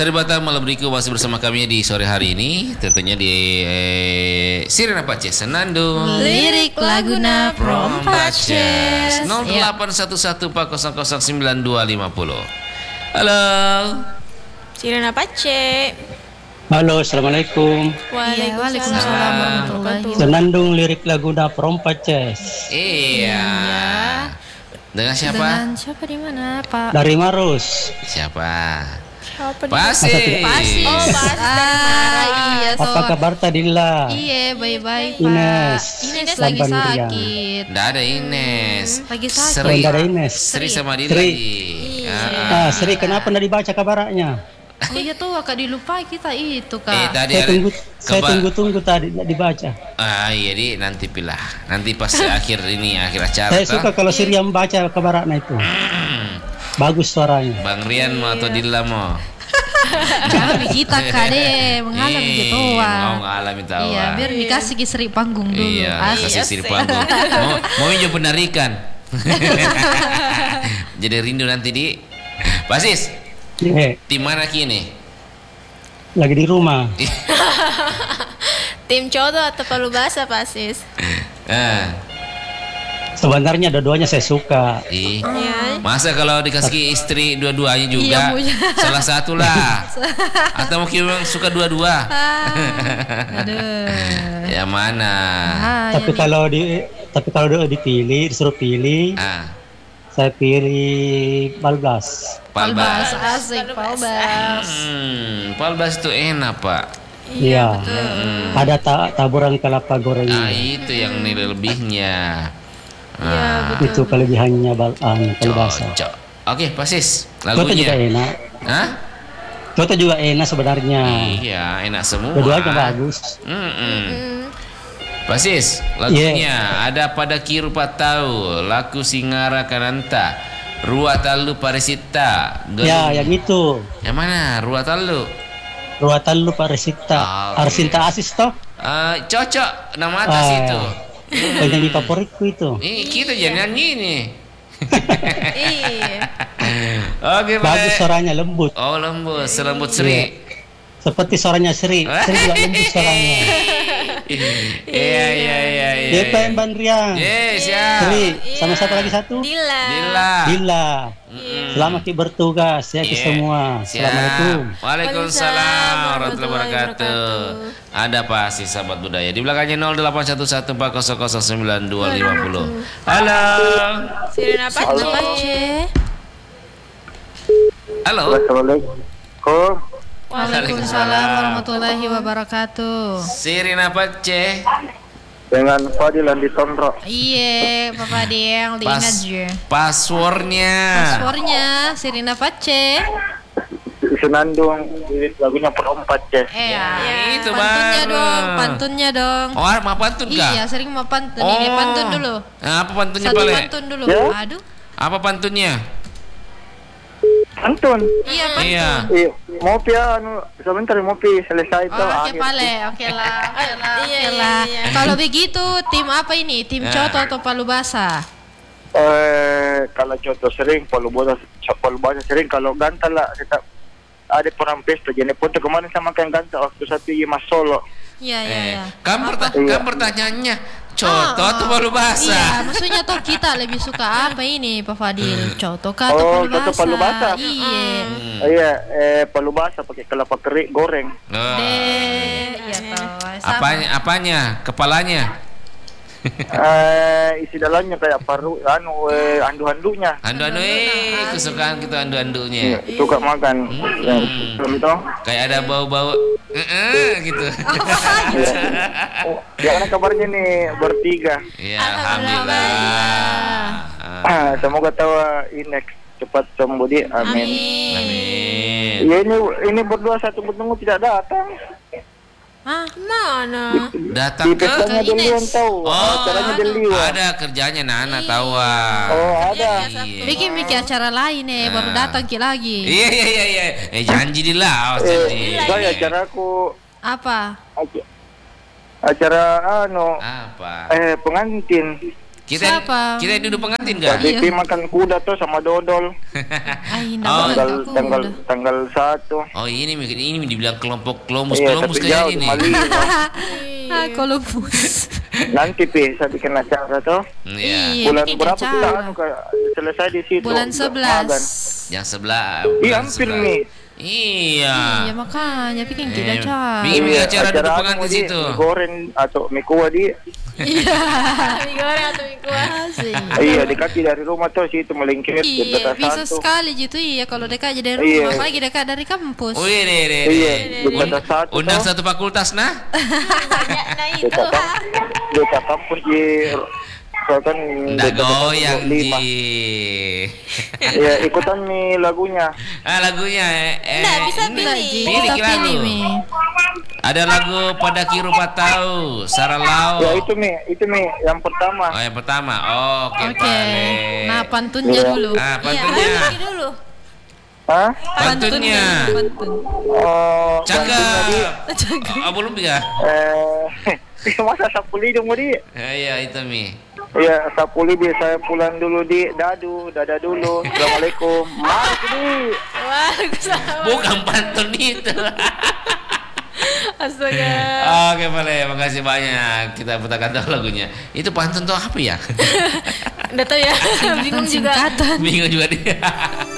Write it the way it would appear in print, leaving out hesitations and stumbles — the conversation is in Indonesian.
Saribata malam beriku masih bersama kami di sore hari ini. Tentunya di Sirina Pace Senandung Lirik Laguna From Paces 0811400950. Halo Sirina Pace. Halo, assalamualaikum. Waalaikumsalam warahmatullahi wabarakatuh. Senandung Lirik Laguna From Paces. Iya. Dengan siapa? Dengan siapa di mana, Pak? Dari Marus. Siapa? Siapa di Pasis. Pasis. Oh, Pasis dari Marah. Iya, Apa kabar Tadilla? Iya, baik-baik, Pak. Ines. Ines dan lagi Bandrian. sakit. Nggak ada Ines. Lagi sakit. Sri. Nggak ada Ines. Sri sama Dila. Sri. Sri. Sri, kenapa nggak dibaca kabarnya? Oh iya tuh, Kak, dilupa kita itu, Kak. Tadi Saya tunggu tadi nggak dibaca. Iya, di nanti pilah. Nanti pas akhir acara. Saya suka kalau Sri yang baca kabarnya itu. Bagus suaranya. Bang Rian mau atau Dila mau? Jangan kita, Kak, deh mengalami gitu, Mau ngalami tahu. Iya, biar dikasih Sri panggung dulu. Iya, kasih Sri panggung. Mau minjem penarikan. Jadi rindu nanti di Pasis. Tim mana kini? Lagi di rumah. Tim Coto atau Palu Basah, Pasis? Sebenarnya dua-duanya saya suka. Iya. Masa kalau dikasih istri dua-duanya juga? Iya, Salah satu lah. Atau mungkin memang suka dua-dua? Aduh. Ya mana? Tapi kalau disuruh pilih, saya pilih Balbas. Palbas, asik, Palbas. Palbas itu enak, Pak. Iya. Ada taburan kelapa gorengnya. Itu yang nilai lebihnya. Itu kelebihannya Balbas. Cocok. Oke, Pasis. Toto juga Lagunya. enak. Hah? Toto juga enak sebenarnya. Iya, enak semua. Keduanya bagus. Pasis, lagunya ada pada kirupa tahu, laku singara kananta, ruatalu paresita. Ya, yang itu. Yang mana? Ruatalu. Ruatalu paresita. Okay. Arsinta Asis toh? Cocok nama atas itu. Penyanyi favoritku itu. Kita jangan nyanyi nih. Iya. Oke, Bagus suaranya, lembut. Oh, lembut, selembut Sri. Seperti suaranya Sri. Sri juga lembut suaranya. Iya. Dia Pak Bandrian. Siap. Sri, sama siapa lagi satu? Dila. Selamat bertugas ya ke semua. Siap. Assalamualaikum. Waalaikumsalam warahmatullahi wabarakatuh. Ada apa sih sahabat budaya? Di belakangnya 0811400950. Halo. Sirina Pace. Halo. Assalamualaikum. Waalaikumsalam warahmatullahi wabarakatuh. Sirina Pace. Dengan Fadilan di Tondro. Iya, Papa Deng, diingat aja. Passwordnya. Sirina Pace. Senandung lagunya perempat ya. Itu Pantunnya dong. Oh, mau pantun kah? Iya, sering mau pantun. Ini pantun dulu. Apa pantunnya, Satu Pale? pantun dulu. Ya? Aduh. Apa pantunnya? Pantun. Iya, pantun. Iya. Mau sebentar mau selesai itu. Oke, Pale. Oke lah. Iya. Kalau begitu, tim apa ini? Tim Coto atau Palu Basah? Kalau contoh sering Palu Basah sering, kalau Ganta lah kita ada perang pesta jadi foto kemarin sama kan Ganta waktu satu Mas Solo. Iya. Kan pertanyaannya Coto atau Palu Basah? Iya, maksudnya toh kita lebih suka apa ini, Pak Fadil? Coto kah atau Palu Basah? Iya. Iya, Palu Basah pakai kelapa kering goreng. Iya toh. Apanya? Kepalanya? Isi dalamnya kayak andu-andunya. Andu-andu, kesukaan kita andu-andunya. Suka makan. Itu. Kayak ada bau-bau gitu. Gimana kabarnya nih bertiga? Ya, alhamdulillah. Semoga tahu Inek cepat sembuh di. Amin. Ya ini berdua satu bertemu tidak datang. Mana? Datang ke Delian tahu. Acaranya Delian. Ada kerjanya Nana tahu. Ada. Bikin acara lain baru datang lagi. Iya. Janji Dila, janji. Saya acaraku Apa? acara Apa? pengantin. Siapa? kita duduk pengantin enggak? Pipi makan kuda tuh sama dodol. Ay, Oh, Tanggal 1. Oh, ini dibilang kelompok Columbus Iya, kayak tapi jauh ini. di Malino. Ah, Columbus. Nanti Pi, saya bikin acara tuh. Iya. Bulan bikin berapa acara. kita selesai di situ? Bulan 11. Yang sebelah. Iya, bulan hampir sebelah. nih. Iya. Iya, makanya bikin kita Iya. acara. Bikin acara duduk anu pengantin mau di situ. mie goreng atau mie kuah di. Iya. Mie goreng atau mie kuah? Asik. Iya, dekat dari rumah tuh situ melingkir di Iya, kota bisa satu. sekali gitu iya kalau dekat aja dari rumah, Iya. apalagi dekat dari kampus. Oh, iya, Iya, di kota satu Undang tuh. satu fakultas nah. Banyak nah itu. Dekat kampus di kan Nggak goyang 5. Ji. Iya, ikutan nih lagunya. Lagunya Nggak, bisa Enggak, pilih. Ji. Pilih Kita pilih, lagu. Mi. Ada lagu Pada Kiru Patau, Saralao. Ya itu Mi yang pertama. Oh, yang pertama. Oke, Oke. Pale. Nah, pantunnya Iya. dulu. Ah, Iya, pantunnya. lagi dulu. Hah? Pantunnya. Pantun. Oh, bantunya di Cakep. Oh, belum ya? masa sapuli dong di. Iya, itu Mi. Iya, sapuli di saya pulang dulu di dada dulu. Assalamualaikum. Mas di. Waalaikumsalam. Bukan pantun itu. Astaga. Oke, Pale, makasih banyak. Kita putarkan tahu lagunya. Itu pantun tuh apa ya? Udah tahu ya. Bingung juga. Singkatan. Bingung juga dia.